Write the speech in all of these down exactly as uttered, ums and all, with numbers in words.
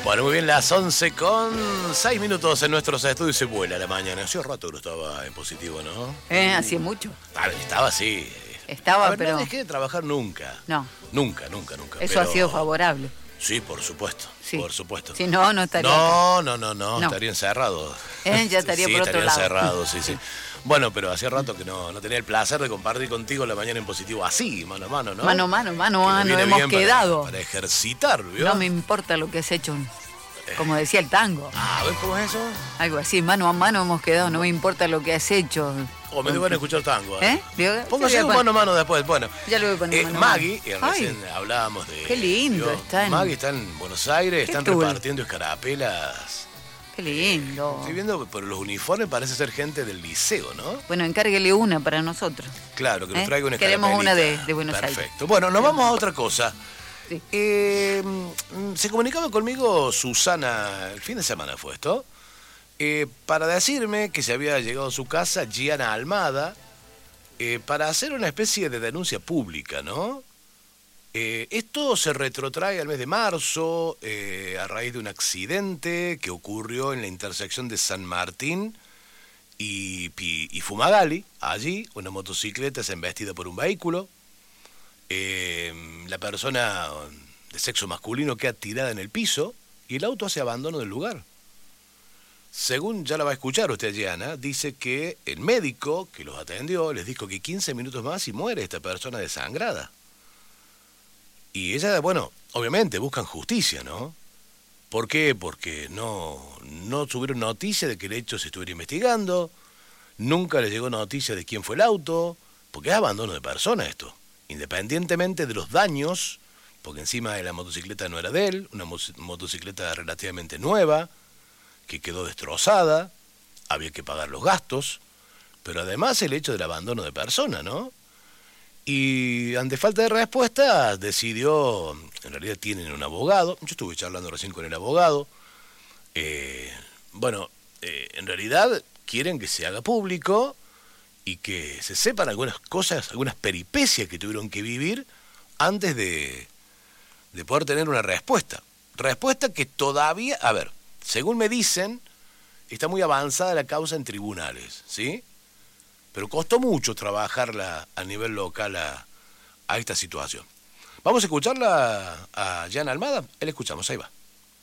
Bueno, muy bien, las once con seis minutos en nuestros estudios. Se vuela la mañana. Hace rato que no estaba en positivo, ¿no? Eh, hacía mucho. Ah, estaba así. Estaba, A ver, pero... no dejé de trabajar nunca. No. Nunca, nunca, nunca. Eso pero... ha sido favorable. Sí, por supuesto. Sí. Por supuesto. Si no, no estaría No, acá. no, no, no, no. estaría encerrado. Eh, ya estaría sí, por otro estaría lado. encerrado, sí, sí. Bueno, pero hacía rato que no, no tenía el placer de compartir contigo la mañana en positivo así, mano a mano, ¿no? Mano a mano, mano a mano, hemos quedado. Para, para ejercitar, ¿vio? No me importa lo que has hecho, como decía el tango. Ah, ¿ves cómo es eso? Algo así, mano a mano hemos quedado, no me importa lo que has hecho. O me van a escuchar tango. ¿Eh? ¿eh? Póngase un mano a mano después. Bueno, ya lo voy a poner eh, mano Maggie, a mano. recién hablábamos de... Qué lindo ¿vio? está en... Maggie está en Buenos Aires, están tool? repartiendo escarapelas. Qué lindo. Estoy viendo por los uniformes, parece ser gente del liceo, ¿no? Bueno, encárguele una para nosotros. Claro, que nos ¿Eh? traiga una escarapelita. Queremos una de, de Buenos Perfecto. Aires. Perfecto. Bueno, nos vamos a otra cosa. Sí. Eh, se comunicaba conmigo Susana, el fin de semana fue esto, eh, para decirme que se había llegado a su casa Gianna Almada, eh, para hacer una especie de denuncia pública, ¿no? Eh, esto se retrotrae al mes de marzo, eh, a raíz de un accidente que ocurrió en la intersección de San Martín y, y, y Fumagalli. Allí, una motocicleta es embestida por un vehículo. Eh, la persona de sexo masculino queda tirada en el piso y el auto hace abandono del lugar. Según ya la va a escuchar usted, Gianna, dice que el médico que los atendió les dijo que quince minutos más y muere esta persona desangrada. Y ella, bueno, obviamente buscan justicia, ¿no? ¿Por qué? Porque no, no tuvieron noticia de que el hecho se estuviera investigando, nunca les llegó noticia de quién fue el auto, porque es abandono de persona esto. Independientemente de los daños, porque encima de la motocicleta no era de él, una motocicleta relativamente nueva, que quedó destrozada, había que pagar los gastos, pero además el hecho del abandono de persona, ¿no? Y ante falta de respuesta decidió, en realidad tienen un abogado, yo estuve charlando recién con el abogado, eh, bueno, eh, en realidad quieren que se haga público y que se sepan algunas cosas, algunas peripecias que tuvieron que vivir antes de, de poder tener una respuesta. Respuesta que todavía, a ver, según me dicen, está muy avanzada la causa en tribunales, ¿sí? Pero costó mucho trabajarla a nivel local a, a esta situación. Vamos a escucharla a Gianna Almada. Él escuchamos, ahí va.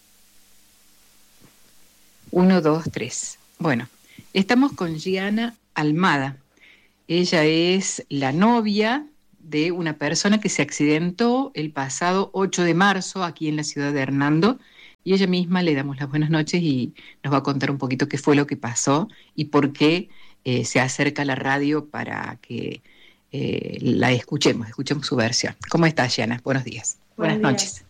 Uno, dos, tres. Bueno, estamos con Gianna Almada. Ella es la novia de una persona que se accidentó el pasado ocho de marzo aquí en la ciudad de Hernando, y ella misma le damos las buenas noches y nos va a contar un poquito qué fue lo que pasó y por qué eh, se acerca a la radio para que eh, la escuchemos, escuchemos su versión. ¿Cómo estás, Gianna? Buenos días. Buenas, buenas noches.